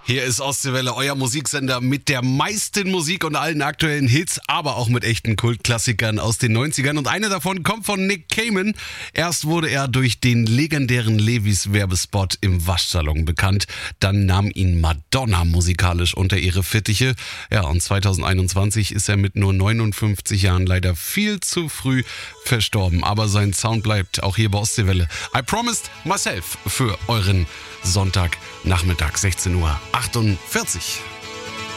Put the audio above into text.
Hier ist Ostseewelle, euer Musiksender mit der meisten Musik und allen aktuellen Hits, aber auch mit echten Kultklassikern aus den 90ern. Und eine davon kommt von Nick Cayman. Erst wurde er durch den legendären Levi's Werbespot im Waschsalon bekannt. Dann nahm ihn Madonna musikalisch unter ihre Fittiche. Ja, und 2021 ist er mit nur 59 Jahren leider viel zu früh verstorben. Aber sein Sound bleibt auch hier bei Ostseewelle. I promised myself für euren Sonntagnachmittag, 16:48 Uhr.